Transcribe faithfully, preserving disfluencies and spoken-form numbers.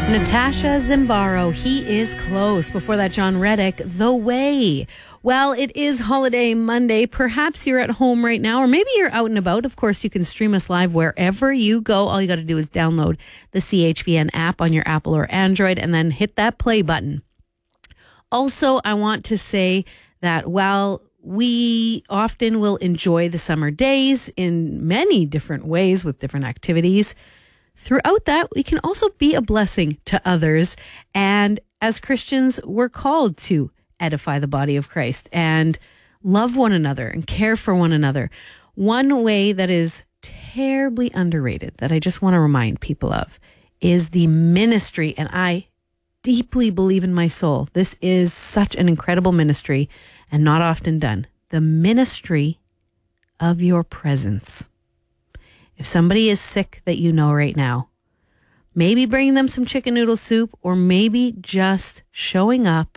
Natasha Zimbaro, He Is Close. Before that, John Reddick, The Way. Well, it is Holiday Monday. Perhaps you're at home right now, or maybe you're out and about. Of course, you can stream us live wherever you go. All you got to do is download the C H V N app on your Apple or Android and then hit that play button. Also, I want to say that while we often will enjoy the summer days in many different ways with different activities, throughout that, we can also be a blessing to others. And as Christians, we're called to edify the body of Christ and love one another and care for one another. One way that is terribly underrated that I just want to remind people of is the ministry. And I deeply believe in my soul, this is such an incredible ministry and not often done. The ministry of your presence. If somebody is sick that you know right now, maybe bringing them some chicken noodle soup, or maybe just showing up